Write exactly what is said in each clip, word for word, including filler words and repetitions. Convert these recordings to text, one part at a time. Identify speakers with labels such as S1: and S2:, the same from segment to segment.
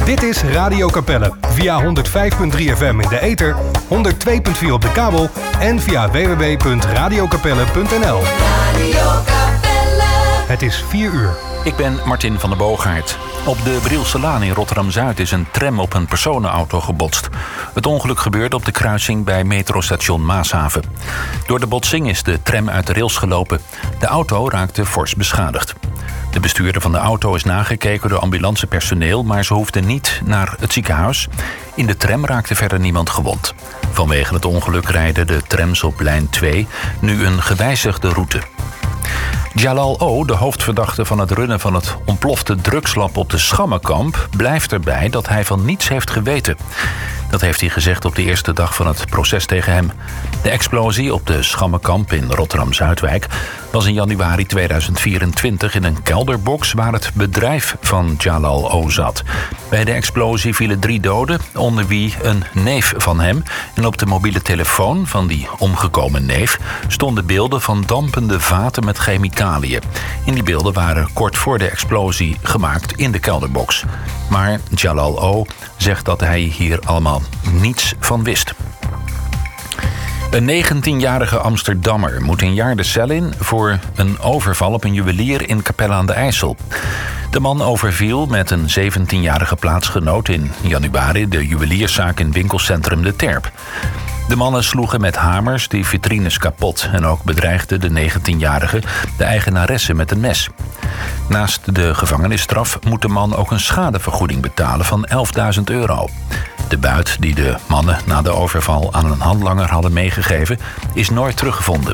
S1: Dit is Radio Capelle via honderd vijf komma drie F M in de ether, honderd twee komma vier op de kabel en via w w w punt radio capelle punt n l. Radio Capelle. Het is vier uur.
S2: Ik ben Martin van der Boogaard. Op de Brielselaan in Rotterdam-Zuid is een tram op een personenauto gebotst. Het ongeluk gebeurde op de kruising bij metrostation Maashaven. Door de botsing is de tram uit de rails gelopen. De auto raakte fors beschadigd. De bestuurder van de auto is nagekeken door ambulancepersoneel, maar ze hoefde niet naar het ziekenhuis. In de tram raakte verder niemand gewond. Vanwege het ongeluk rijden de trams op lijn twee nu een gewijzigde route. Jalal O., de hoofdverdachte van het runnen van het ontplofte drugslab op de Schammenkamp, blijft erbij dat hij van niets heeft geweten. Dat heeft hij gezegd op de eerste dag van het proces tegen hem. De explosie op de Schammenkamp in Rotterdam-Zuidwijk was in januari tweeduizend vierentwintig in een kelderbox waar het bedrijf van Jalal O. zat. Bij de explosie vielen drie doden, onder wie een neef van hem. En op de mobiele telefoon van die omgekomen neef stonden beelden van dampende vaten met chemicaliën. In die beelden waren kort voor de explosie gemaakt in de kelderbox. Maar Jalal O. zegt dat hij hier allemaal niets van wist. Een negentienjarige Amsterdammer moet een jaar de cel in voor een overval op een juwelier in Capelle aan de IJssel. De man overviel met een zeventienjarige plaatsgenoot in januari de juwelierszaak in winkelcentrum De Terp. De mannen sloegen met hamers die vitrines kapot en ook bedreigden de negentienjarige de eigenaresse met een mes. Naast de gevangenisstraf moet de man ook een schadevergoeding betalen van elfduizend euro. De buit die de mannen na de overval aan een handlanger hadden meegegeven is nooit teruggevonden.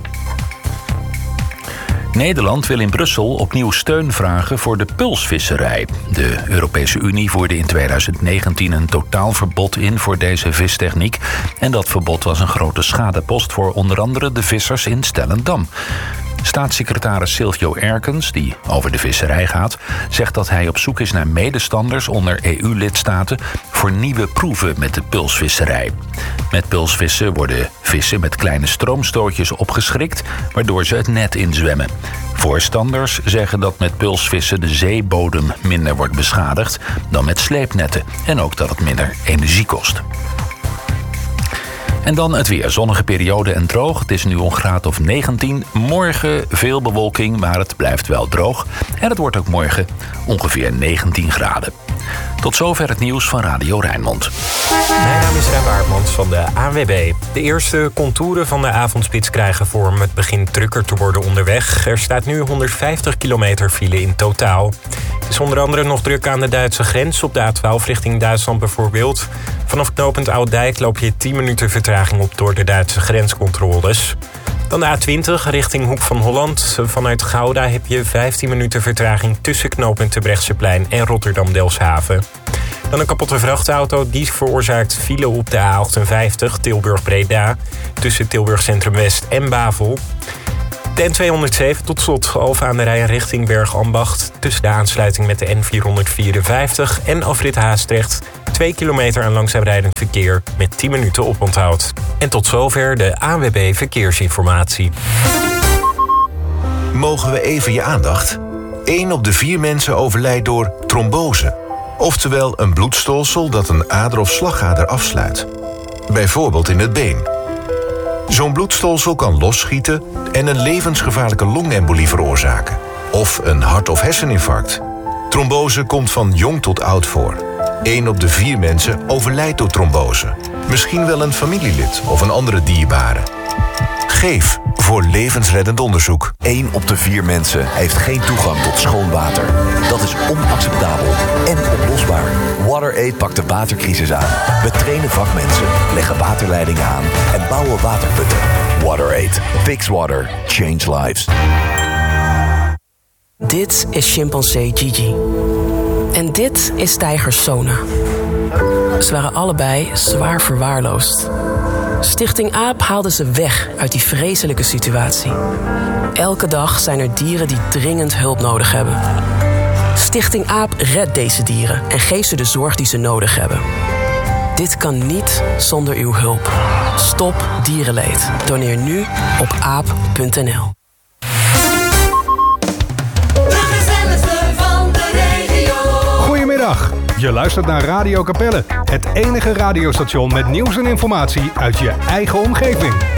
S2: Nederland wil in Brussel opnieuw steun vragen voor de pulsvisserij. De Europese Unie voerde in tweeduizend negentien een totaalverbod in voor deze vistechniek. En dat verbod was een grote schadepost voor onder andere de vissers in Stellendam. Staatssecretaris Silvio Erkens, die over de visserij gaat, zegt dat hij op zoek is naar medestanders onder E U-lidstaten voor nieuwe proeven met de pulsvisserij. Met pulsvissen worden vissen met kleine stroomstootjes opgeschrikt, waardoor ze het net inzwemmen. Voorstanders zeggen dat met pulsvissen de zeebodem minder wordt beschadigd dan met sleepnetten en ook dat het minder energie kost. En dan het weer. Zonnige periode en droog. Het is nu een graad of negentien. Morgen veel bewolking, maar het blijft wel droog. En het wordt ook morgen ongeveer negentien graden. Tot zover het nieuws van Radio Rijnmond.
S3: Mijn naam is Rijn Waardmans van de A N W B. De eerste contouren van de avondspits krijgen vorm. Het begint drukker te worden onderweg. Er staat nu honderdvijftig kilometer file in totaal. Het is onder andere nog druk aan de Duitse grens. Op de A twaalf richting Duitsland bijvoorbeeld. Vanaf knooppunt Ouddijk loop je tien minuten vertraging op door de Duitse grenscontroles. Dan de A twintig richting Hoek van Holland. Vanuit Gouda heb je vijftien minuten vertraging tussen knooppunt Terbrechtseplein en Rotterdam-Delfshaven. Dan een kapotte vrachtauto. Die veroorzaakt file op de A achtenvijftig Tilburg-Breda. Tussen Tilburg Centrum West en Bavel. De N tweehonderdzeven tot slot Alphen aan de Rijn richting Bergambacht. Tussen de aansluiting met de N vierhonderdvierenvijftig en afrit Haastrecht. twee kilometer aan langzaam rijdend verkeer met tien minuten oponthoud. En tot zover de A N W B Verkeersinformatie.
S4: Mogen we even je aandacht? Eén op de vier mensen overlijdt door trombose. Oftewel een bloedstolsel dat een ader of slagader afsluit. Bijvoorbeeld in het been. Zo'n bloedstolsel kan losschieten en een levensgevaarlijke longembolie veroorzaken. Of een hart- of herseninfarct. Trombose komt van jong tot oud voor. Eén op de vier mensen overlijdt door trombose. Misschien wel een familielid of een andere dierbare. Geef voor levensreddend onderzoek.
S5: Eén op de vier mensen heeft geen toegang tot schoon water. Dat is onacceptabel en oplosbaar. WaterAid pakt de watercrisis aan. We trainen vakmensen, leggen waterleidingen aan en bouwen waterputten. WaterAid. Fix water. Change lives.
S6: Dit is chimpansee Gigi. En dit is tijger Sona. Ze waren allebei zwaar verwaarloosd. Stichting AAP haalde ze weg uit die vreselijke situatie. Elke dag zijn er dieren die dringend hulp nodig hebben. Stichting AAP redt deze dieren en geeft ze de zorg die ze nodig hebben. Dit kan niet zonder uw hulp. Stop dierenleed. Doneer nu op aap punt n l.
S1: Goedemiddag. Je luistert naar Radio Capelle, het enige radiostation met nieuws en informatie uit je eigen omgeving.